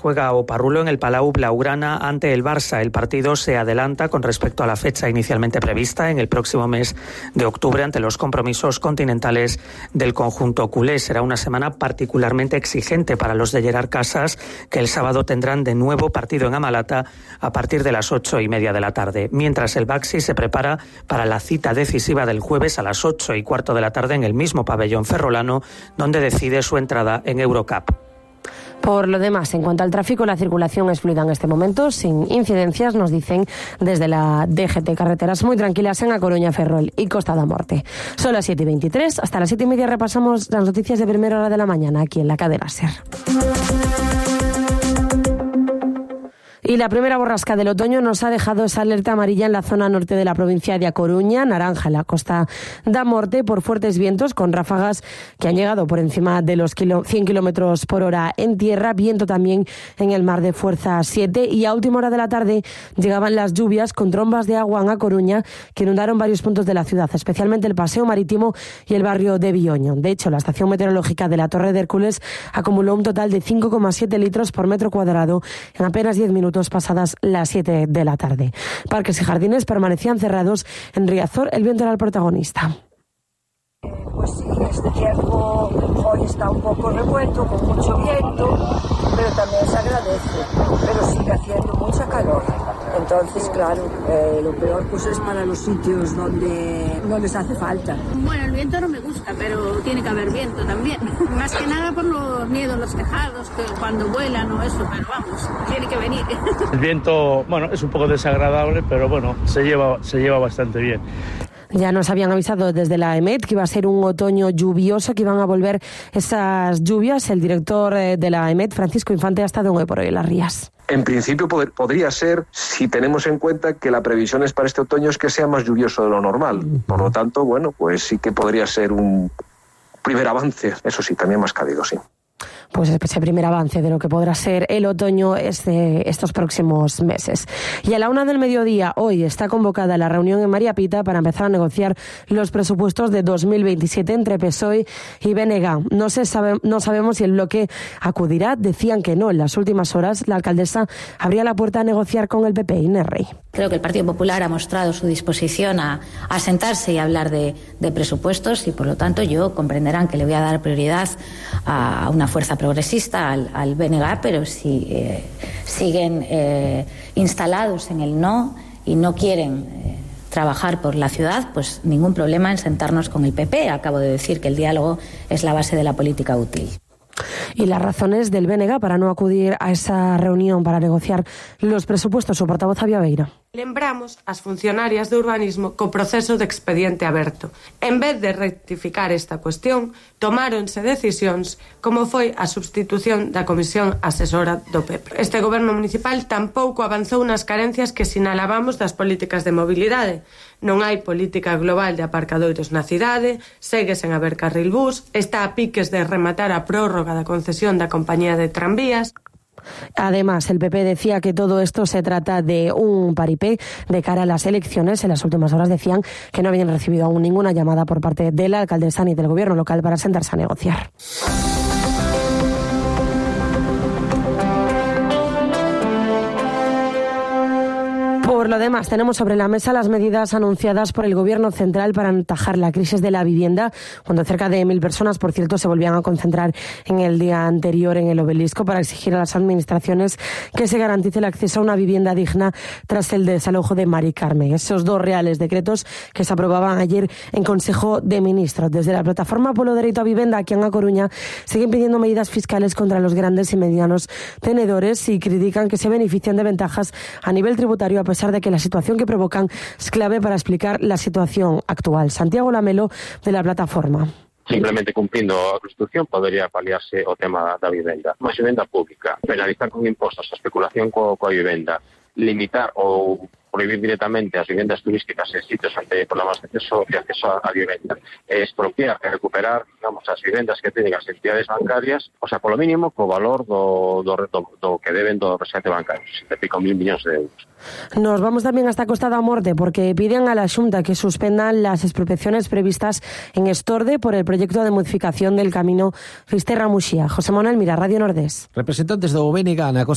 juega o Parrulo en el Palau Blaugrana ante el Barça. El partido se adelanta con respecto a la fecha inicialmente prevista en el próximo mes de octubre ante los compromisos continentales del conjunto culé. Será una semana particularmente exigente para los de Gerard Casas, que el sábado tendrán de nuevo partido en Amalata a partir de las 8:30 de la tarde, mientras el Baxi se prepara para la cita decisiva del jueves a las 8:15 de la tarde en el mismo pabellón ferrolano, donde decide su entrada en Eurocup. Por lo demás, en cuanto al tráfico, la circulación es fluida en este momento, sin incidencias, nos dicen desde la DGT. Carreteras muy tranquilas en A Coruña, Ferrol y Costa da Morte. Son las 7:23, hasta las 7:30 repasamos las noticias de primera hora de la mañana aquí en la cadena SER. Y la primera borrasca del otoño nos ha dejado esa alerta amarilla en la zona norte de la provincia de A Coruña, naranja en la Costa da Morte por fuertes vientos con ráfagas que han llegado por encima de los 100 kilómetros por hora en tierra, viento también en el mar de fuerza 7 y a última hora de la tarde llegaban las lluvias con trombas de agua en A Coruña que inundaron varios puntos de la ciudad, especialmente el Paseo Marítimo y el barrio de Villoño. De hecho, la estación meteorológica de la Torre de Hércules acumuló un total de 5,7 litros por metro cuadrado en apenas 10 minutos pasadas las 7 de la tarde. Parques y jardines permanecían cerrados. En Riazor el viento era el protagonista. Pues sí, este tiempo hoy está un poco revuelto, con mucho viento, pero también se agradece, pero sigue haciendo mucha calor. Entonces, claro, lo peor pues es para los sitios donde no les hace falta. Bueno, el viento no me gusta, pero tiene que haber viento también. Más que nada por los miedos, los tejados, que cuando vuelan o eso, pero vamos, tiene que venir. El viento, bueno, es un poco desagradable, pero bueno, se lleva bastante bien. Ya nos habían avisado desde la EMET que iba a ser un otoño lluvioso, que iban a volver esas lluvias. El director de la EMET, Francisco Infante, ha estado hoy por hoy en Las Rías. En principio podría ser, si tenemos en cuenta que la previsión es para este otoño es que sea más lluvioso de lo normal. Por lo tanto, bueno, pues sí que podría ser un primer avance. Eso sí, también más cálido, sí. Pues ese primer avance de lo que podrá ser el otoño estos próximos meses. Y a la 1 del mediodía, hoy está convocada la reunión en María Pita para empezar a negociar los presupuestos de 2027 entre PSOE y BNG. No sabemos si el bloque acudirá. Decían que no. En las últimas horas, la alcaldesa abría la puerta a negociar con el PP. Inés Rey. Creo que el Partido Popular ha mostrado su disposición a sentarse y hablar de presupuestos y, por lo tanto, comprenderán que le voy a dar prioridad a una fuerza progresista, al BNG, pero si siguen instalados en el no y no quieren trabajar por la ciudad, pues ningún problema en sentarnos con el PP. Acabo de decir que el diálogo es la base de la política útil. Y las razones del BNG para no acudir a esa reunión para negociar los presupuestos, su portavoz Javier Beira. Lembramos as funcionarias de urbanismo co proceso de expediente aberto. En vez de rectificar esta cuestión, tomáronse decisións como foi a substitución da Comisión Asesora do PP. Este goberno municipal tampouco avanzou nas carencias que sinalábamos das políticas de mobilidade. Non hai política global de aparcadoiros na cidade, segue sen haber carril bus, está a piques de rematar a prórroga da concesión da compañía de tranvías. Además, el PP decía que todo esto se trata de un paripé de cara a las elecciones. En las últimas horas decían que no habían recibido aún ninguna llamada por parte de la alcaldesa ni del gobierno local para sentarse a negociar. Por lo demás, tenemos sobre la mesa las medidas anunciadas por el Gobierno central para atajar la crisis de la vivienda, cuando cerca de 1.000 personas, por cierto, se volvían a concentrar en el día anterior en el Obelisco para exigir a las administraciones que se garantice el acceso a una vivienda digna tras el desalojo de Mari Carme. Esos dos reales decretos que se aprobaban ayer en Consejo de Ministros. Desde la plataforma Polo Dereito a Vivenda aquí en A Coruña siguen pidiendo medidas fiscales contra los grandes y medianos tenedores y critican que se benefician de ventajas a nivel tributario a pesar de que la situación que provocan es clave para explicar la situación actual. Santiago Lamelo, de la plataforma. Simplemente cumprindo a Constitución podería paliarse o tema da vivenda. Unha vivenda pública, penalizar con impostos a especulación coa vivenda, limitar ou prohibir directamente as vivendas turísticas en sitios onde problemas de acceso a vivenda, expropiar e recuperar, as vivendas que teñen as entidades bancarias, polo mínimo co valor do que deben do presente bancario, 7.000 millóns de euros. Nos vamos también hasta Costa da Morte porque piden a la Xunta que suspendan las expropiaciones previstas en Estorde por el proyecto de modificación del camino Fisterra-Muxía. José Manuel Mira, Radio Nordés. Representantes do BNG na Costa